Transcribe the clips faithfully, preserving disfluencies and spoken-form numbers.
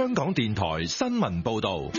香港電台新聞報道。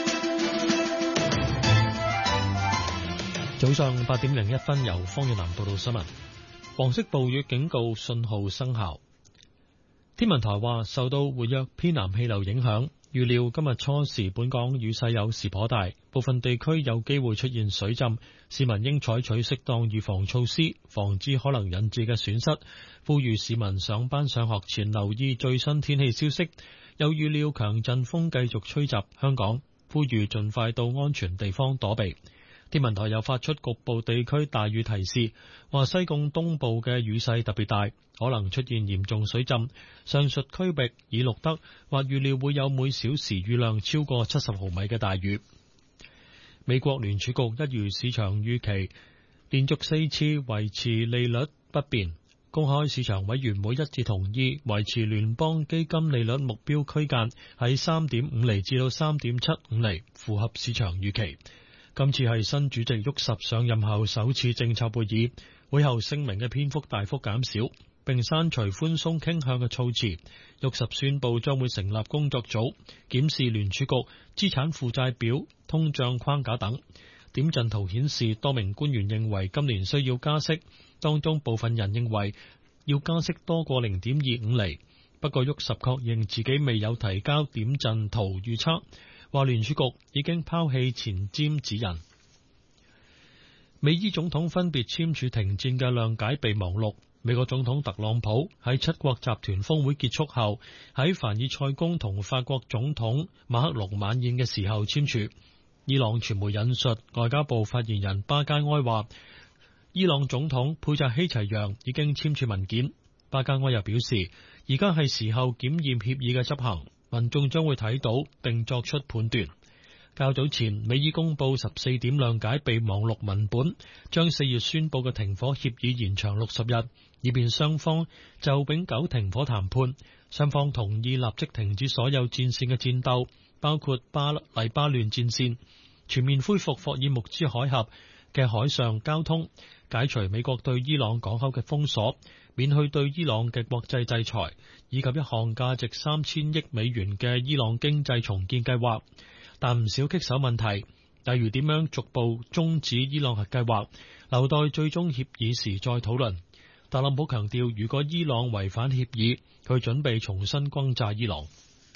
早上八點零一分，由方月南報道新聞。黃色暴雨警告信號生效。天文台話，受到活躍偏南氣流影響，預料今日初時本港雨勢有時頗大，部分地區有機會出現水浸，市民應採取適當預防措施，防止可能引致嘅損失。呼籲市民上班上學前留意最新天氣消息。又預料強陣風繼續吹襲香港，呼籲盡快到安全地方躲避。天文台又發出局部地區大雨提示，話西貢東部嘅雨勢特別大，可能出現嚴重水浸。上述區域已錄得或預料會有每小時雨量超過七十毫米嘅大雨。美國聯儲局一如市場預期，連續四次維持利率不變。公開市場委員會一致同意維持聯邦基金利率目標區間喺三點五厘至到三點七五厘，符合市場預期。今次係新主席沃什上任後首次政策會議，會後聲明嘅篇幅大幅減少，並刪除寬鬆傾向嘅措辭。沃什宣布將會成立工作組，檢視聯儲局資產負債表、通脹框架等。點陣圖顯示，多名官員認為今年需要加息，當中部分人認為要加息多過零點二五厘。不過沃什確認自己未有提交點陣圖預測，話聯儲局已經拋棄前瞻指引。美伊總統分別簽署停戰嘅諒解備忘錄。美國總統特朗普喺七國集團峰會結束後，喺凡爾賽宮同法國總統馬克龍晚宴嘅時候簽署。伊朗傳媒引述外交部發言人巴加埃話，伊朗總統佩扎希齊揚已經簽署文件。巴加埃又表示，而家係時候檢驗協議嘅執行，民眾將會睇到並作出判斷。較早前，美伊公布十四點諒解備忘錄文本，將四月宣布嘅停火協議延長六十日，以便雙方就永久停火談判。雙方同意立即停止所有戰線嘅戰鬥，包括巴黎巴嫩戰線，全面恢復霍爾木茲海峽嘅海上交通，解除美國對伊朗港口嘅封鎖，免去對伊朗嘅國際制裁，以及一項價值三千億美元嘅伊朗經濟重建計劃。但唔少棘手問題，例如點樣逐步終止伊朗核計劃，留待最終協議時再討論。特朗普強調，如果伊朗違反協議，佢準備重新轟炸伊朗。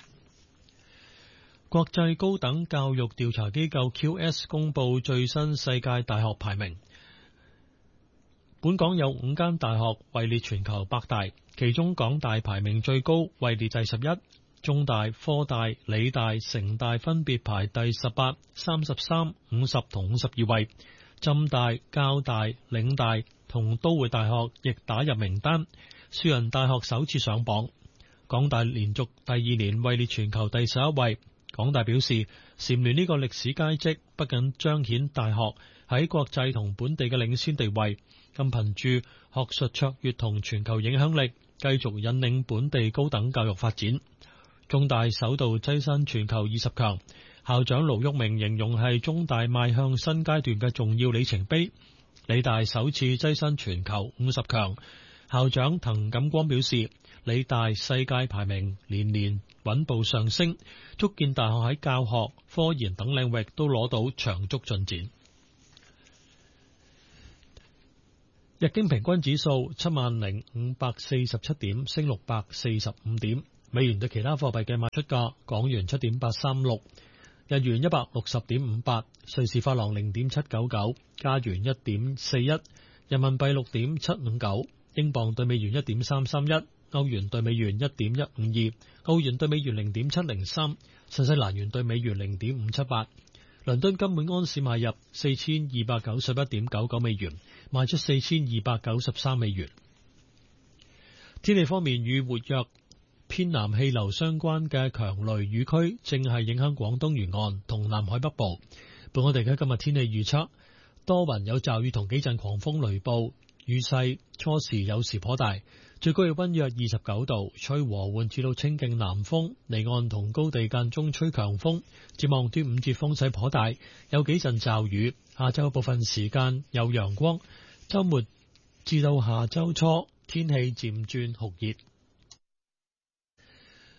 國際高等教育調查機構 Q S 公布最新世界大學排名，本港有五間大學位列全球百大，其中港大排名最高，位列第十一。中大、科大、理大、城大分別排第十八、三十三、五十同五十二位。浸大、交大、嶺大同都會大學亦打入名單。樹仁大學首次上榜。港大連續第二年位列全球第十一位。港大表示，蟬聯呢個歷史佳績，不僅彰顯大學喺國際同本地嘅領先地位，更憑住學術卓越同全球影響力，繼續引領本地高等教育發展。中大首度躋身全球二十強，校長盧煜明形容係中大邁向新階段嘅重要里程碑。理大首次躋身全球五十強，校長滕錦光表示，理大世界排名年年穩步上升，足見大學喺教學、科研等領域都攞到長足進展。日經平均指數七萬零五百四十七點，升六百四十五點。美元對其他貨幣嘅賣出價：港元七點八三六，日元一百六十點五八，瑞士法郎零點七九九，加元一點四一，人民幣六點七五九，英鎊對美元一點三三一，歐元對美元一點一五二，澳元對美元零點七零三，新西蘭元對美元零點五七八。倫敦金每安士買入四千二百九十一點九九美元，賣出四千二百九十三美元。天氣方面，與活躍偏南氣流相關嘅強雷雨區正係影響廣東沿岸同南海北部。本港地區今日天氣預測，多雲有驟雨同幾陣狂風雷暴，雨勢初時有時頗大，最高氣溫約二十九度，吹和緩至到清勁南風，離岸同高地間中吹強風。展望端午節風勢頗大，有幾陣驟雨。下晝部分時間有陽光，周末至到下周初天氣漸轉酷熱。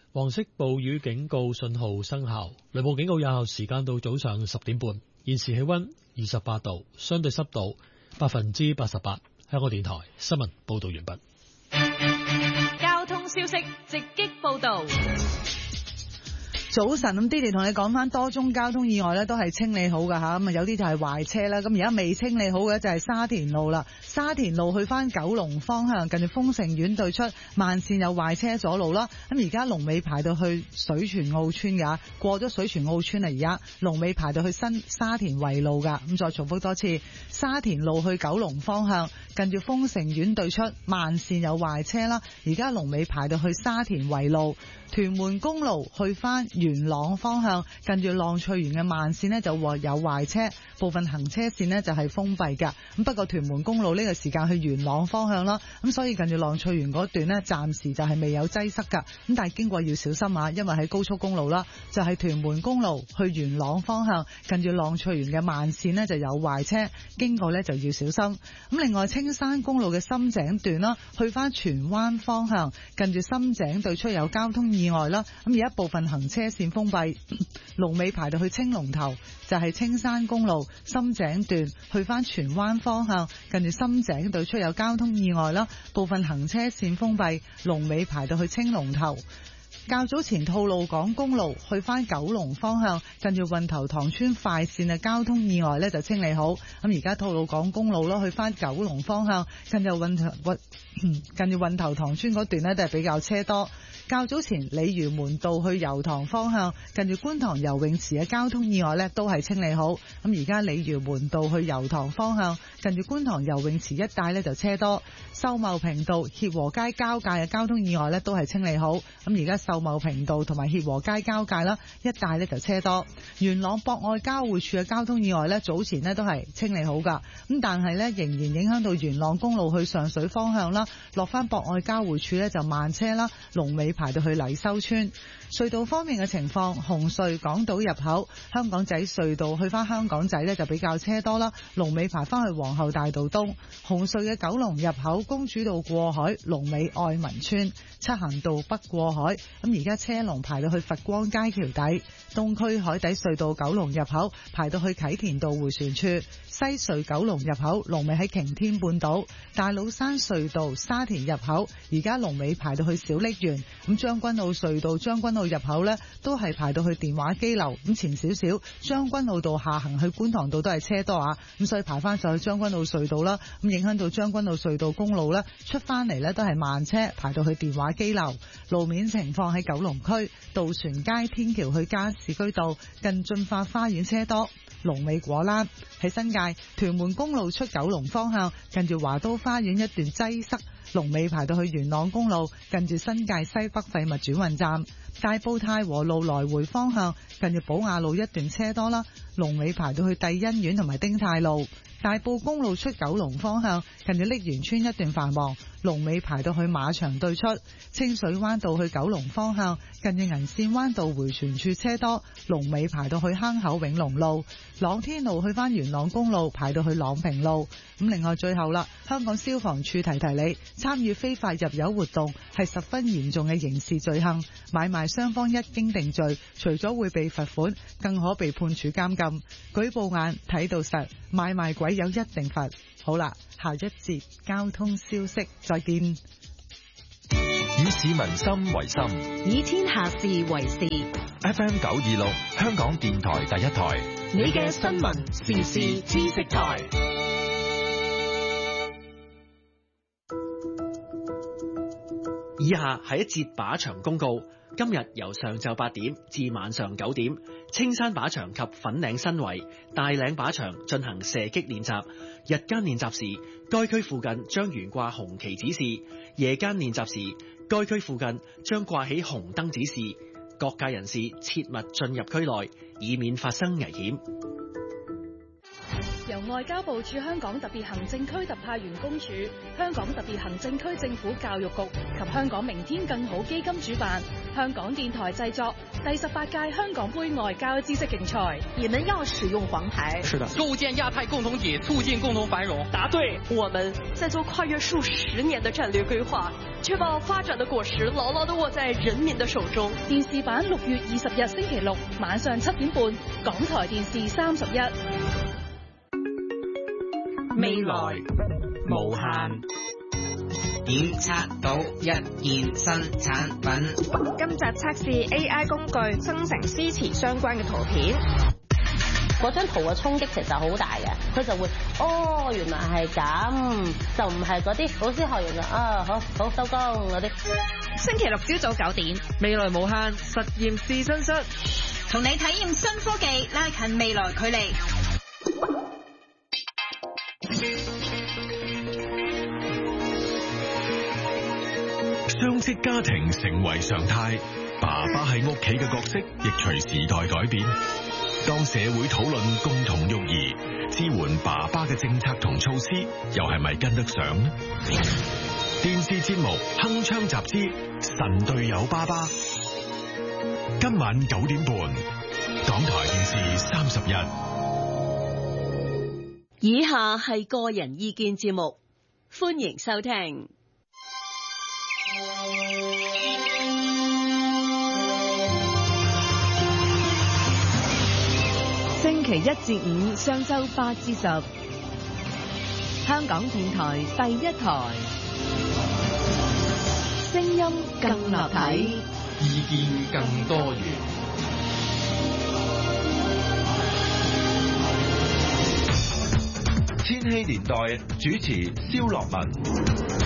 黃色暴雨警告信號生效，雷暴警告有效時間到早上十點半。現時氣溫二十八度，相對濕度百分之八十八。香港電台新聞報道完畢。 交通消息直擊報道。 早晨，咁 Didi 同你講翻多宗交通意外咧，都係清理好噶吓，咁啊有啲就係壞車啦，咁而家未清理好嘅就係沙田路啦。沙田路去翻九龍方向，近住豐盛苑對出慢線有壞車阻路啦。咁而家龍尾排到去水泉澳村噶，過咗水泉澳村啊，而家龍尾排到去新沙田圍路噶。咁再重複多次，沙田路去九龍方向，近住豐盛苑對出慢線有壞車啦。而家龍尾排到去沙田圍路。屯門公路去翻元朗方向，近住浪翠園嘅慢線呢就話有壞車，部分行車線呢就係封閉㗎。咁不過屯門公路呢個時間去元朗方向啦，咁所以近住浪翠園嗰段呢暫時就係未有擠塞㗎。咁但係經過要小心啊，因為喺高速公路啦，就係屯門公路去元朗方向，近住浪翠園嘅慢線呢就有壞車，經過呢就要小心。咁另外青山公路嘅深井段啦，去翻荃灣方向，近住深井對出有交通意外啦，咁而一部分行車線封閉，龍尾排到去青龍頭，就係青山公路深井段去翻荃灣方向，近住深井對出有交通意外啦，部分行車線封閉，龍尾排到去青龍頭。較早前吐露港公路去翻九龍方向，近住運頭塘村快線嘅交通意外呢就清理好。咁而家吐露港公路咯，去翻九龍方向，近住運頭近住運頭塘村嗰段呢都係比較車多。較早前鯉魚門道去油塘方向，近住觀塘游泳池嘅交通意外呢都係清理好。咁而家鯉魚門道去油塘方向，近住觀塘游泳池一帶呢就車多。秀茂坪道協和街交界嘅交通意外呢都係清理好。咁而家秀茂坪道同埋協和街交界啦，一帶呢就車多。元朗博愛交匯處嘅交通意外呢早前呢都係清理好噶，咁但係呢仍然影響到元朗公路去上水方向啦，落翻博愛交匯處呢就慢車啦，龍尾排到去禮修村。隧道方面嘅情況，紅隧港島入口香港仔隧道去翻香港仔呢就比較車多啦，龍尾排翻去皇后大道東。紅隧嘅九龍入口公主道過海，龍尾愛民村。漆咸道北過海，咁而家車龍排到去佛光街橋底。東區海底隧道九龍入口排到去啟田道迴旋處。西隧九龍入口龍尾喺擎天半島。大老山隧道沙田入口而家龍尾排到去小瀝源。咁將軍澳隧道將軍澳入口呢都係排到去電話機樓。咁前少少將軍澳道下行去觀塘道都係車多啊，咁所以排翻上去將軍澳隧道啦，咁影響到將軍澳隧道公路呢出翻嚟呢都係慢車，排到去電話機樓。路面情況喺九龍區渡船街天橋去加士居道近駿發花園車多，龍尾果欄。喺新界屯門公路出九龍方向，近住華都花園一段擠塞，龍尾排到去元朗公路近住新界西北廢物轉運站。大埔太和路來回方向近住寶雅路一段車多啦，龍尾排到去帝欣苑同埋丁太路。大埔公路出九龍方向近住瀝源村一段繁忙，龍尾排到去馬場對出。清水灣道去九龍方向近住銀線灣道迴旋處車多，龍尾排到去坑口永隆路。朗天路去翻元朗公路排到去朗平路。咁另外最後啦，香港消防處提提你，參與非法入油活動係十分嚴重嘅刑事罪行，買賣雙方一經定罪，除咗會被罰款，更可被判處監禁。舉報眼睇到實，買賣鬼有一定罰。好啦，下一節交通消息再見。 以市民心為心， 以天下事為事。 F M 九二六香港電台第一台， 你嘅新聞時事知識台。 以下係一節靶場公告。今日由上晝八點至晚上九點，青山靶場及粉嶺新圍、大嶺靶場進行射擊練習。日間練習時，該區附近將懸掛紅旗指示；夜間練習時，該區附近將掛起紅燈指示。各界人士切勿進入區內，以免發生危險。 由外交部駐香港特別行政區特派員公署、香港特別行政區政府教育局及香港明天更好基金主辦，香港電台製作第十八屆香港杯外交知識競賽。 你們要使用黃牌。 是的。構建亞太共同體，促進共同繁榮。 答對。我們在做跨越數十年的戰略規劃，確保發展的果實牢牢地握在人民的手中。 電視版六月二十日星期六晚上七點半，港台電視三十一。 未來無限，檢測到一件新產品。 今集測試 A I 工具生成詩詞相關嘅圖片。 嗰張圖嘅衝擊其實好大嘅，佢就會哦，原來係咁，就唔係嗰啲老師學完啦啊，好好收工嗰啲。 星期六朝早九點， 未來無限實驗試身室， 同你體驗新科技，拉近未來距離。 雙職家庭成為常態，爸爸喺屋企嘅角色亦隨時代改變。當社會討論共同育兒，支援爸爸嘅政策同措施，又係咪跟得上呢？電視節目《鏗鏘集之神隊友爸爸》，今晚九點半，港台電視三十一。 以下係個人意見節目，歡迎收聽。 星期一至五上晝八至十，香港電台第一台，聲音更立體， 意見更多元。 千禧年代主持蕭樂文。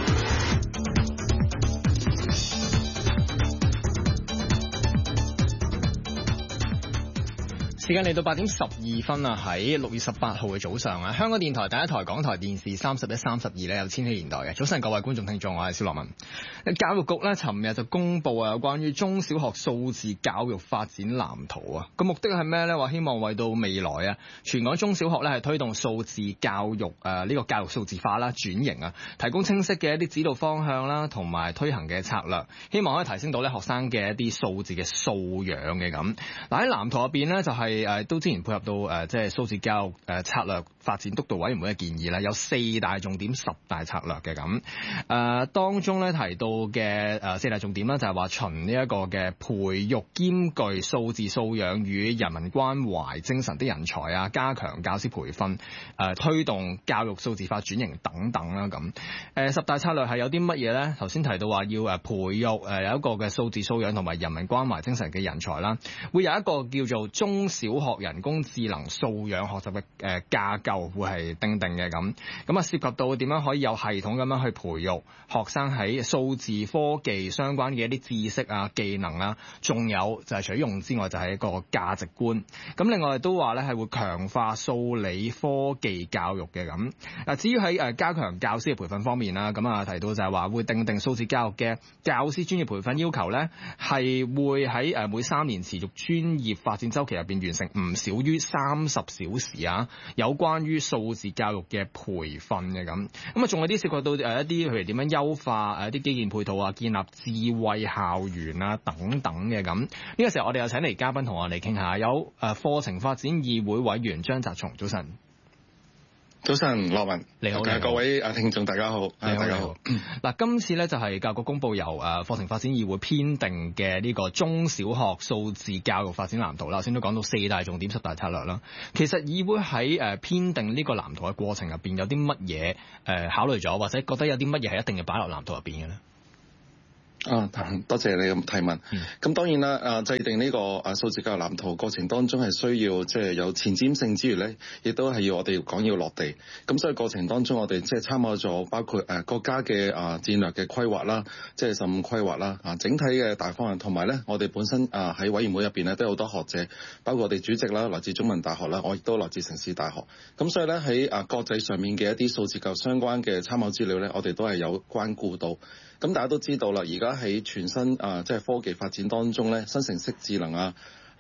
時間嚟到八點十二分啊！喺六月十八號嘅早上啊，香港電台第一台、港台電視三十一、三十二咧有千禧年代嘅。早晨各位觀眾聽眾，我係蕭樂文。教育局咧，尋日就公布啊，有關於中小學數字教育發展藍圖啊。個目的係咩咧？話希望為到未來啊，全港中小學咧係推動數字教育誒呢、呃這個教育數字化啦、轉型啊，提供清晰嘅一啲指導方向啦，同埋推行嘅策略，希望可以提升到咧學生嘅一啲數字嘅素養嘅咁。嗱喺藍圖入邊咧就係、是。誒都之前配合到誒即係數字教育誒策略發展督導委員會嘅建議啦，有四大重點、十大策略嘅咁。誒當中咧提到嘅誒四大重點啦，就係話循呢一個嘅培育兼具數字素養與人民關懷精神的人才啊，加強教師培訓，誒推動教育數字化轉型等等啦咁。誒十大策略係有啲乜嘢咧？頭先提到話要誒培育誒有一個嘅數字素養同埋人民關懷精神嘅人才啦，會有一個叫做中小學人工智能素養學習嘅誒架構會係定定嘅咁，咁啊涉及到點樣可以有系統咁樣去培育學生喺數字科技相關嘅一啲知識啊、技能啊，仲有就係除咗用之外，就係一個價值觀。咁另外都話咧係會強化數理科技教育嘅咁。嗱，至於喺誒加強教師嘅培訓方面啦，咁啊提到就係話會定定數字教育嘅教師專業培訓要求咧，係會喺誒每三年持續專業發展週期入邊完成唔少於三十小時啊，有關於數字教育嘅培訓嘅咁，咁啊仲有啲涉及到誒一啲譬如點樣優化誒一啲基建配套啊，建立智慧校園啊等等嘅咁。呢個時候我哋又請嚟嘉賓同我哋傾下，有誒課程發展議會委員張澤松，早晨。 早晨，樂文，你好，各位啊聽眾大家好， 你好，大家好。嗱，今次咧就係教育局公布由誒課程發展議會編定嘅呢個中小學數字教育發展藍圖啦。頭先都講到四大重點、十大策略啦。其實議會喺誒編定呢個藍圖嘅過程入邊，有啲乜嘢誒考慮咗，或者覺得有啲乜嘢係一定要擺落藍圖入邊嘅咧？ 啊，多謝你咁提問。咁、嗯、當然啦，啊制定呢個啊數字教育藍圖過程當中係需要即係有前瞻性之餘咧，亦都係要我哋講要落地。咁所以過程當中我哋即係參考咗包括誒國家嘅啊戰略嘅規劃啦，即係十五規劃啦，啊整體嘅大方向，同埋咧我哋本身啊喺委員會入邊咧都有好多學者，包括我哋主席啦，來自中文大學啦，我亦都來自城市大學。咁所以咧喺啊國際上面嘅一啲數字教育相關嘅參考資料咧，我哋都係有關顧到。咁大家都知道啦，而家喺全新啊即係科技發展當中咧，生成式智能啊、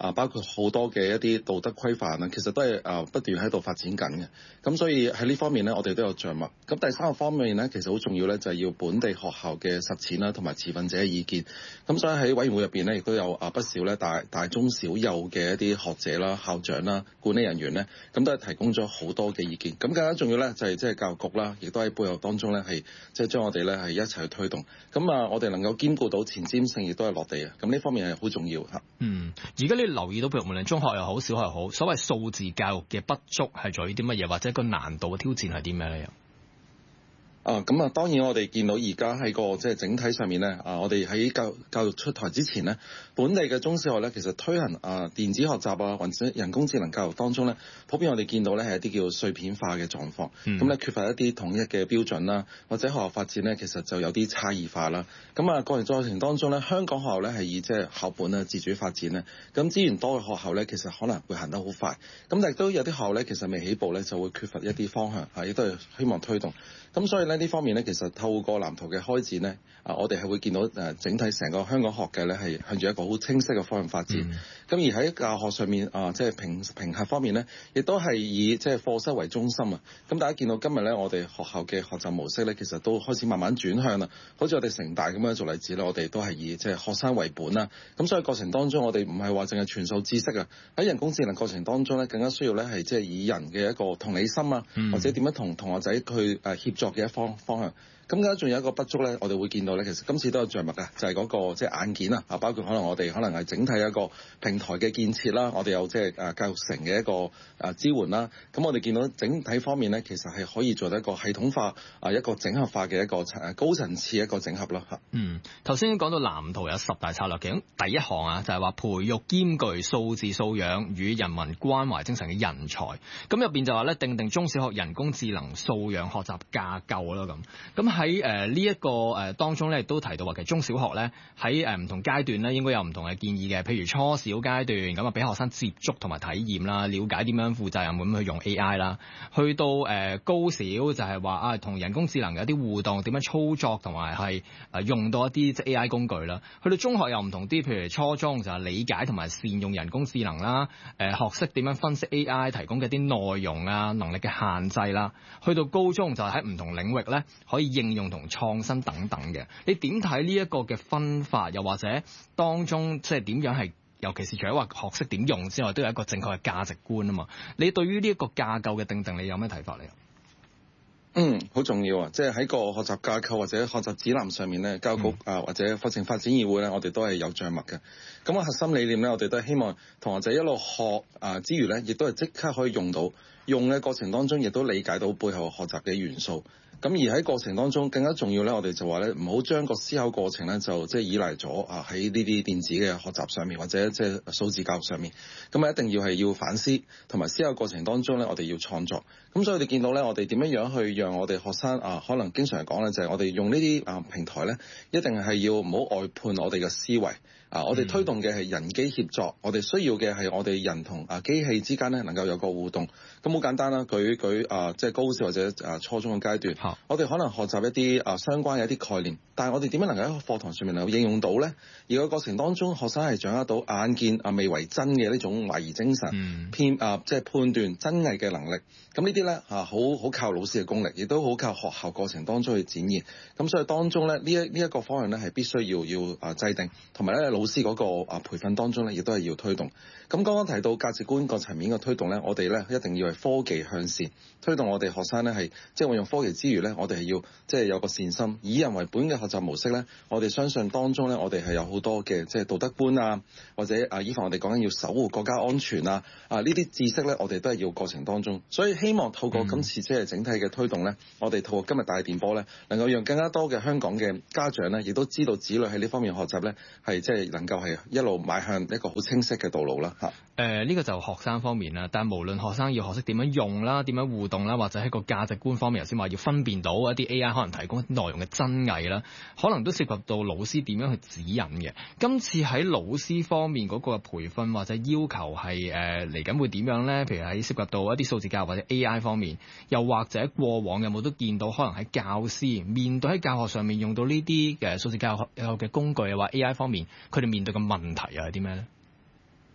啊，包括好多嘅一啲道德規範啊，其實都係啊不斷喺度發展緊嘅。咁所以喺呢方面咧，我哋都有著墨。咁第三個方面咧，其實好重要咧，就係要本地學校嘅實踐啦，同埋持份者嘅意見。咁所以喺委員會入邊咧，亦都有啊不少咧大大中小幼嘅一啲學者啦、校長啦、管理人員咧，咁都係提供咗好多嘅意見。咁更加重要咧，就係即係教育局啦，亦都喺背後當中咧係即係將我哋咧係一齊去推動。咁啊，我哋能夠兼顧到前瞻性，亦都係落地啊。咁呢方面係好重要嚇。 嗯，而家你留意到，譬如無論中學又好、小學又好，所謂數字教育嘅不足係在於啲乜嘢，或者個難度嘅挑戰係啲咩咧？ 啊，咁啊，當然我哋見到而家喺個即係整體上面咧，啊，我哋喺教教育出台之前咧，本地嘅中小學咧，其實推行啊電子學習啊，或者人工智能教育當中咧，普遍我哋見到咧係一啲叫碎片化嘅狀況，咁咧、嗯、缺乏一啲統一嘅標準啦，或者學校發展咧，其實就有啲差異化啦。咁啊，過程過程當中咧，香港學校咧係以即係校本啊自主發展咧，咁資源多嘅學校咧，其實可能會行得好快，咁但係都有啲學校咧，其實未起步咧，就會缺乏一啲方向，係亦都係希望推動。咁所以咧呢方面咧，其實透過藍圖嘅開展咧，啊，我哋係會見到誒整體成個香港學界咧係向住一個好清晰嘅方向發展。咁、嗯、而喺教學上面啊，即係評評核方面咧，亦都係以即係課室為中心啊。咁大家見到今日咧，我哋學校嘅學習模式咧，其實都開始慢慢轉向啦。好似我哋城大咁樣做例子咧，我哋都係以即係學生為本啦。咁所以過程當中，我哋唔係話淨係傳授知識啊。喺人工智能過程當中咧，更加需要咧係即係以人嘅一個同理心啊，嗯、或者點樣同同學仔去誒協作嘅一方方向。咁而家仲有一個不足咧，我哋會見到咧，其實今次都有著墨嘅，就係、是、嗰、那個即係、就是、硬件啊，啊包括可能我哋可能係整體一個平台嘅建設啦，我哋有即係誒教育城嘅一個誒支援啦。咁我哋見到整體方面咧，其實係可以做到一個系統化啊，一個整合化嘅一個誒高層次一個整合啦嚇。 嗯，頭先講到藍圖有十大策略，其中第一項啊就係話培育兼具數字素養與人民關懷精神嘅人才。咁入邊就話咧定定中小學人工智能素養學習架構啦咁。咁喺誒呢一個誒當中咧，亦都提到話其實中小學咧喺誒唔同階段咧，應該有唔同嘅建議嘅。譬如初小階段咁啊，俾學生接觸同埋體驗啦，了解點樣負責任咁去用 A I 啦。去到誒高小就係話啊，同人工智能有啲互動，點樣操作同埋係誒用到一啲即係 A I 工具啦。去到中學又唔同啲，譬如初中就係理解同埋善用人工智能啦，誒學識點樣分析 A I 提供嘅啲內容啊，能力嘅限制啦。去到高中就係喺唔同領域咧可以應用同創新等等嘅，你點睇呢一個嘅分法？又或者當中即係點樣係，尤其是除咗話學識點用之外，都有一個正確嘅價值觀啊嘛。你對於呢一個架構嘅定定，你有咩睇法咧？ 嗯，好重要啊！即係喺個學習架構或者學習指南上面咧，教育局啊或者課程發展議會咧，我哋都係有著墨嘅。咁啊，核心理念咧，我哋都係希望同學仔一路學啊之餘咧，亦都係即刻可以用到，用嘅過程當中亦都理解到背後學習嘅元素。咁而喺過程當中更加重要咧，我哋就話咧，唔好將個思考過程咧就即係依賴咗啊喺呢啲電子嘅學習上面或者即係數字教育上面。咁啊一定要係要反思同埋思考過程當中咧，我哋要創作。咁所以我哋見到咧，我哋點樣樣去讓我哋學生啊，可能經常講咧，就係我哋用呢啲啊平台咧，一定係要唔好外判我哋嘅思維。啊！我哋推動嘅係人機協作，我哋需要嘅係我哋人同啊機器之間咧能夠有個互動。咁好簡單啦，舉舉啊即係高小或者啊初中嘅階段，好我哋可能學習一啲啊相關嘅一啲概念，但係我哋點樣能夠喺課堂上面能夠應用到咧？而個過程當中，學生係掌握到眼見啊未為真嘅呢種懷疑精神，嗯、偏啊即係判斷真偽嘅能力。咁呢啲咧啊好好靠老師嘅功力，亦都好靠學校過程當中去展現。咁所以當中咧呢一呢一個方向咧係必須要要啊制定，同埋咧老師嗰個啊培訓當中咧，亦都係要推動。咁剛剛提到價值觀個層面嘅推動咧，我哋咧一定要係科技向善，推動我哋學生咧係即係我用科技之餘咧，我哋係要即係有個善心，以人為本嘅學習模式咧，我哋相信當中咧，我哋係有好多嘅即係道德觀啊，或者啊以防我哋講緊要守護國家安全啊啊呢啲知識咧，我哋都係要過程當中。所以希望透過今次即係整體嘅推動咧，嗯、我哋透過今日大電波咧，能夠讓更加多嘅香港嘅家長咧，亦都知道子女喺呢方面學習咧係即係能夠係一路邁向一個好清晰嘅道路啦嚇。誒、 呃、呢、這個就學生方面啦，但係無論學生要學識點樣用啦，點樣互動啦，或者喺個價值觀方面，頭先話要分辨到一啲 A I 可能提供內容嘅真偽啦，可能都涉及到老師點樣去指引嘅。今次喺老師方面嗰個培訓或者要求係誒嚟緊會點樣咧？譬如喺涉及到一啲數字教育或者 A I 方面，又或者過往有冇都見到可能喺教師面對喺教學上面用到呢啲嘅數字教育嘅工具啊，或 A I 方面，佢哋面對嘅問題又係啲咩咧？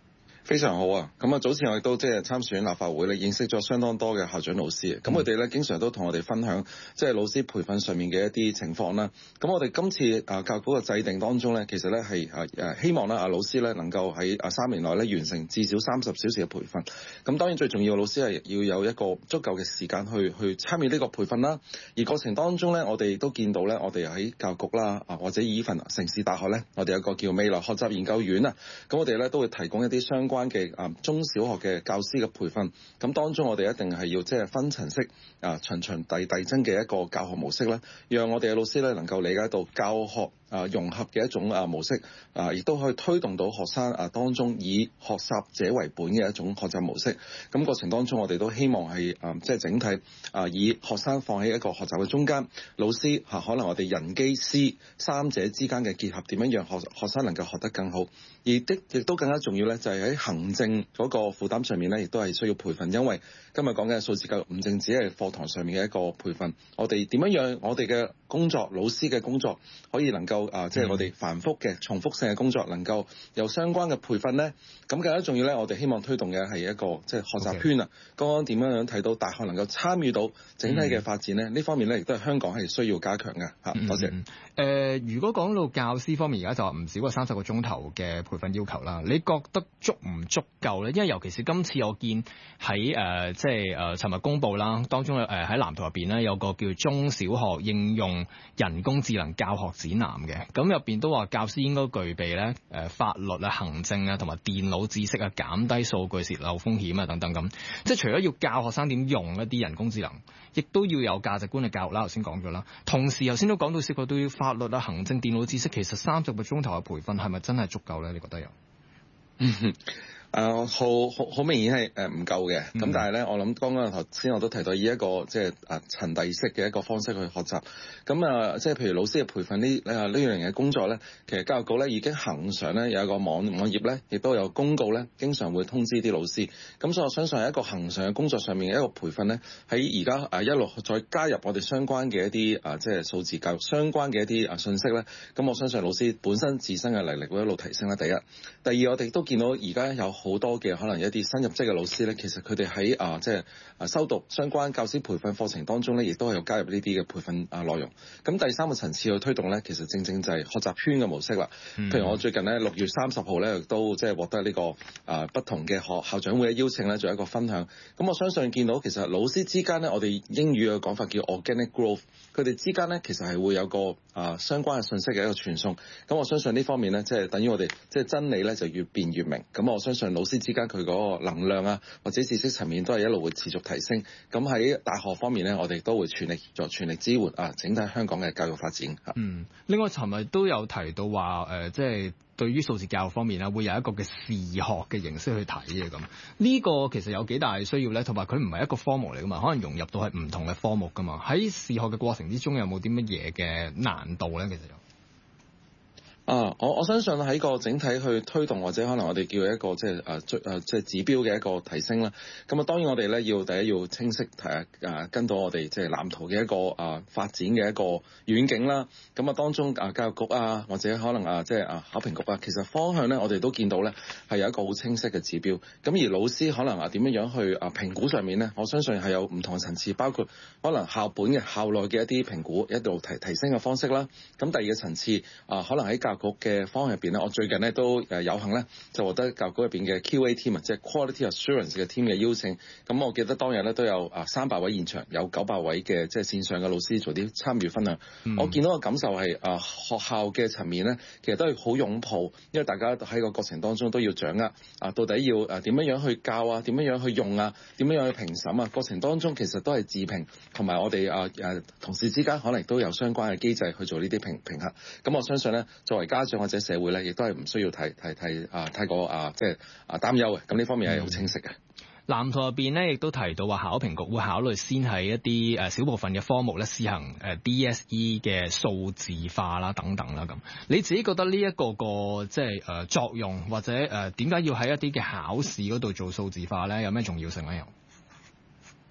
非常好啊！咁啊，早前我亦都即係參選立法會咧，認識咗相當多嘅校長老師。咁佢哋咧經常都同我哋分享，即係老師培訓上面嘅一啲情況啦。咁我哋今次啊教育局嘅制定當中咧，其實咧係啊誒希望咧啊老師咧能夠喺啊三年內咧完成至少三十小時嘅培訓。咁當然最重要，老師係要有一個足夠嘅時間去去參與呢個培訓啦。而過程當中咧，我哋都見到咧，我哋喺教育局啦啊或者以份城市大學咧，我哋有個叫未來學習研究院啊。咁我哋咧都會提供一啲相關嘅啊中小學嘅教師嘅培訓，咁當中我哋一定係要即係分層式啊循循遞遞增嘅一個教學模式咧，讓我哋嘅老師咧能夠理解到教學啊融合嘅一種啊模式啊，亦都可以推動到學生啊當中以學習者為本嘅一種學習模式。咁過程當中我哋都希望係啊即係整體啊以學生放喺一個學習嘅中間，老師嚇可能我哋人機師三者之間嘅結合，點樣讓學學生能夠學得更好。而的亦都更加重要咧，就係喺行政嗰個負擔上面咧，亦都係需要培訓。因為今日講嘅數字教育唔淨止係課堂上面嘅一個培訓，我哋點樣讓我哋嘅工作、老師嘅工作可以能夠啊，即係我哋繁複嘅重複性嘅工作能夠有相關嘅培訓咧。咁更加重要咧，我哋希望推動嘅係一個即係學習圈啊。剛剛點樣樣睇到大學能夠參與到整體嘅發展咧？呢、嗯、方面咧亦都係香港係需要加強嘅嚇。多謝。誒、 呃，如果講到教師方面，而家就話唔少過三十個鐘頭嘅培訓要求啦。你覺得足唔足夠咧？因為尤其是今次我見喺誒即係誒尋日公佈啦，當中誒喺藍圖入邊咧有個叫中小學應用人工智能教學指南嘅，咁入邊都話教師應該具備咧誒法律啊、行政啊同埋電腦知識啊，減低數據洩漏風險啊等等咁。即係除咗要教學生點用一啲人工智能，亦都要有價值觀嘅教育啦。頭先講咗啦，同時頭先都講到涉及到要法律啊、行政、電腦知識，其實三十個鐘頭嘅培訓係咪真係足夠咧？你覺得有？ 誒、uh, 好好好明顯係誒唔夠嘅，咁、嗯、但係咧，我諗剛剛頭先我都提到以一個即係誒層遞式嘅一個方式去學習，咁啊即係譬如老師嘅培訓呢誒呢樣嘢工作咧，其實教育局咧已經恆常咧有一個網網頁咧，亦都有公告咧，經常會通知啲老師，咁所以我相信係一個恆常嘅工作上面嘅一個培訓咧，喺而家誒一路再加入我哋相關嘅一啲誒即係數字教育相關嘅一啲誒信息咧，咁我相信老師本身自身嘅能力會一路提升啦。第一，第二我哋都見到而家有好多嘅可能一啲新入職嘅老師咧，其實佢哋喺啊即係啊修讀相關教師培訓課程當中咧，亦都係有加入呢啲嘅培訓啊內容。咁第三個層次去推動咧，其實正正就係學習圈嘅模式啦。嗯、譬如我最近咧六月三十號咧，亦都即係獲得呢個啊不同嘅學校長會嘅邀請咧，做一個分享。咁我相信見到其實老師之間咧，我哋英語嘅講法叫 organic growth， 佢哋之間咧其實係會有個啊相關嘅信息嘅一個傳送。咁我相信呢方面咧，即係等於我哋即係真理咧就越辯越明。咁我相信老師之間佢嗰個能量啊，或者知識層面都係一路會持續提升。咁喺大學方面咧，我哋都會全力作全力支援啊，整體香港嘅教育發展。 嗯，另外尋日都有提到話誒、呃，即係對於數字教育方面咧，會有一個嘅視學嘅形式去睇嘅咁。呢、這個其實有幾大需要咧，同埋佢唔係一個科目嚟噶嘛，可能融入到係唔同嘅科目噶嘛。喺視學嘅過程之中，有冇啲乜嘢嘅難度咧？其實有。 啊！我我相信喺個整體去推動，或者可能我哋叫一個即係誒誒即係指標嘅一個提升啦。咁啊，當然我哋咧要第一要清晰誒誒跟到我哋即係藍圖嘅一個啊發展嘅一個遠景啦。咁啊，當中啊教育局啊或者可能啊即係啊考評局啊，其實方向咧我哋都見到咧係有一個好清晰嘅指標。咁而老師可能啊點樣樣去啊評估上面咧，我相信係有唔同嘅層次，包括可能校本嘅校內嘅一啲評估一路提提升嘅方式啦。咁第二個層次啊，可能喺教局嘅方向入邊咧，我最近咧都誒有幸咧就獲得教育局入邊嘅 Q A team 啊，即係 Quality Assurance 嘅 team 嘅邀請。咁我記得當日咧都有啊三百位現場，有九百位嘅即係線上嘅老師做啲參與分享。嗯、我見到個感受係啊學校嘅層面咧，其實都係好擁抱，因為大家喺個過程當中都要掌握啊，到底要誒點樣樣去教啊，點樣樣去用啊，點樣樣去評審啊。過程當中其實都係自評，同埋我哋啊誒同事之間可能都有相關嘅機制去做呢啲評評核。咁我相信咧，作為家長或者社會咧，亦都係唔需要太太太啊太過啊即係啊擔憂嘅。咁呢方面係好清晰嘅。 藍圖入邊咧，亦都提到話考評局會考慮先喺一啲誒小部分嘅科目咧試行誒 D S E 嘅數字化啦等等啦咁。你自己覺得呢一個個即係誒作用或者誒點解要喺一啲嘅考試嗰度做數字化咧？有咩重要性咧？又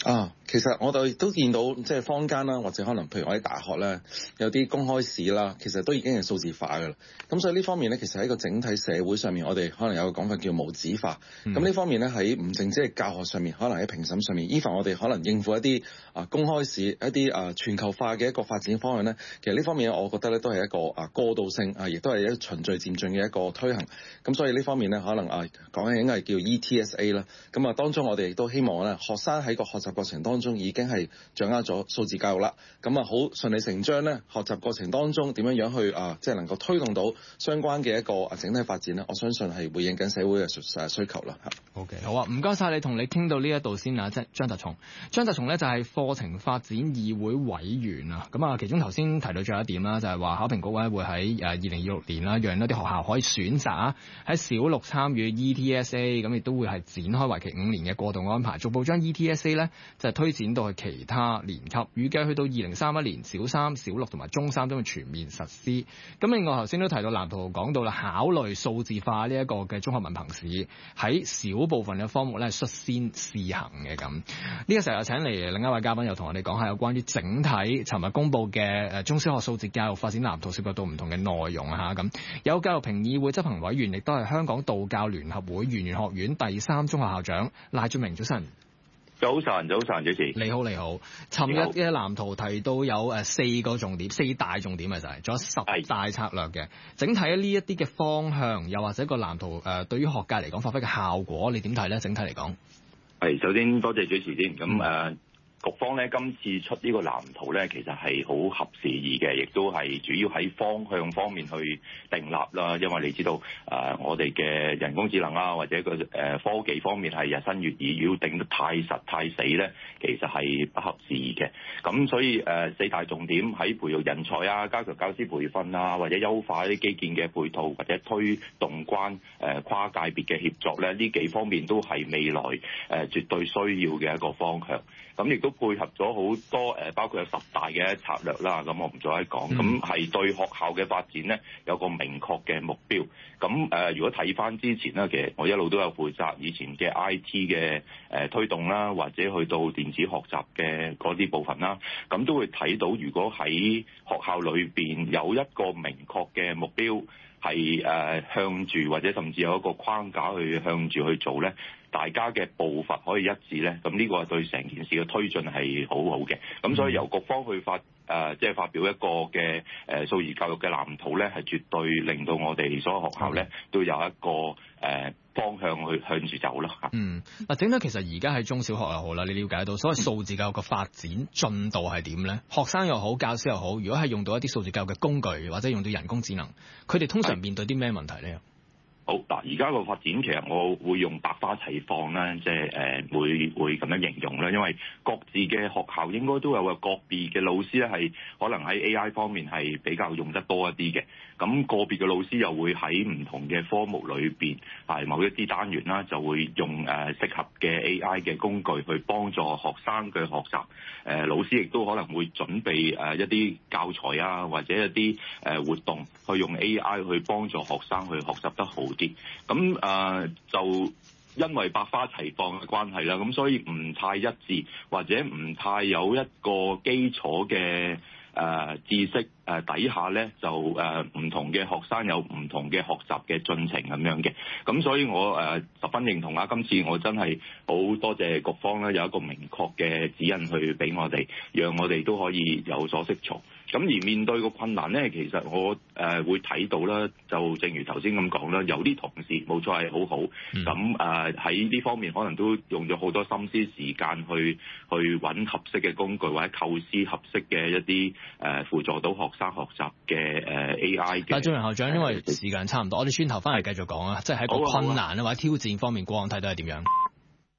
啊，其實我哋都見到，即係坊間啦，或者可能譬如我喺大學咧，有啲公開試啦，其實都已經係數字化㗎啦。咁所以呢方面咧，其實喺個整體社會上面，我哋可能有個講法叫無紙化。咁呢、嗯、方面咧，喺唔淨止係教學上面，可能喺評審上面，even我哋可能應付一啲啊公開試、一啲啊全球化嘅一個發展方向咧，其實呢方面我覺得咧都係一個啊過渡性啊，亦都係一個循序漸進嘅一個推行。咁所以呢方面咧，可能啊講緊應該係叫 E T S A 啦。咁啊當中我哋亦都希望咧，學生喺個學習過程當中已經係掌握咗數字教育啦，咁啊好順理成章咧，學習過程當中點樣樣去啊，即係能夠推動到相關嘅一個啊整體發展咧，我相信係回應緊社會嘅誒需求啦嚇。 OK， 好啊，唔該晒你，同你傾到呢一度先啊，即係張達松。張達松咧就係課程發展議會委員啊，咁啊其中頭先提到最後一點啦，就係話考評局咧會喺誒二零二六年啦，讓一啲學校可以選擇啊喺小六參與 E T S A， 咁亦都會係展開為期五年嘅過渡安排，逐步將 E T S A 咧就係推展到去其他年級，預計去到二零三一年，小三、小六同埋中三都會全面實施。咁另外頭先都提到藍圖講到啦，考慮數字化呢一個嘅綜合文憑試喺小部分嘅科目咧率先試行嘅咁。呢、這個時候請嚟另一位嘉賓又同我哋講下有關於整體尋日公佈嘅誒中小學數字教育發展藍圖涉及到唔同嘅內容啊嚇咁。有教育評議會執行委員，亦都係香港道教聯合會圓玄學院第三中學校長賴俊明，早晨。 早晨，早晨，主持。 你好，你好。尋日嘅藍圖提到有誒四個重點，四大重點啊，就係仲有十大策略嘅。整體呢一啲嘅方向，又或者個藍圖誒，對於學界嚟講發揮嘅效果，你點睇咧？整體嚟講， 係首先多謝主持先。咁誒。嗯局方咧今次出呢個藍圖咧，其實係好合時宜嘅，亦都係主要喺方向方面去定立啦。因為你知道誒、呃，我哋嘅人工智能啊，或者個誒、呃、科技方面係日新月異，要定得太實太死咧，其實係不合時宜嘅。咁所以誒、呃、四大重點喺培育人才啊，加強教師培訓啊，或者優化啲基建嘅配套，或者推動關誒、呃、跨界別嘅協作咧，呢幾方面都係未來誒、呃、絕對需要嘅一個方向。咁亦都配合咗好多誒，包括有十大嘅策略啦。咁我唔再講。咁係對學校嘅發展咧有個明確嘅目標。咁誒，如果睇翻之前咧，其實我一路都有負責以前嘅 I T 嘅誒推動啦，或者去到電子學習嘅嗰啲部分啦。咁都會睇到，如果喺學校裏邊有一個明確嘅目標，係誒向住或者甚至有一個框架去向住去做咧，大家嘅步伐可以一致咧，咁呢個係對成件事嘅推進係好好嘅。咁所以由局方去發誒，即、呃、係、就是、發表一個嘅誒數字教育嘅藍圖咧，係絕對令到我哋所有學校咧都有一個誒、呃、方向去向住走咯嚇。嗯， 嗱，整體其實而家喺中小學又好啦，你了解到所謂數字教育嘅發展進度係點咧？學生又好，教師又好，如果係用到一啲數字教育嘅工具，或者用到人工智能，佢哋通常面對啲咩問題咧？ 好嗱，而家個發展其實我會用百花齊放啦，即係誒會會咁樣形容啦，因為各自嘅學校應該都有個個別嘅老師咧，係可能喺 A I 方面係比較用得多一啲嘅。咁個別嘅老師又會喺唔同嘅科目裏邊，係某一啲單元啦，就會用誒適合嘅 A I 嘅工具去幫助學生嘅學習。誒老師亦都可能會準備誒一啲教材啊，或者一啲誒活動去用 A I 去幫助學生去學習得好啲。咁誒、呃、就因為百花齊放嘅關係啦，咁所以唔太一致，或者唔太有一個基礎嘅誒、呃、知識誒底下咧，就誒唔、呃、同嘅學生有唔同嘅學習嘅進程咁樣嘅。咁所以我誒、呃、十分認同啊！今次我真係好多謝局方咧，有一個明確嘅指引去俾我哋，讓我哋都可以有所適從。咁而面對個困難咧，其實我誒、呃、會睇到啦，就正如頭先咁講啦，有啲同事冇錯係好好，咁誒喺呢方面可能都用咗好多心思時間去去揾合適嘅工具，或者構思合適嘅一啲誒、呃、輔助到學生學習嘅誒 A I 嘅。但係俊明校長，因為時間差唔多，我哋轉頭翻嚟繼續講啊，即係喺個困難啊或者挑戰方面，過往睇到係點樣？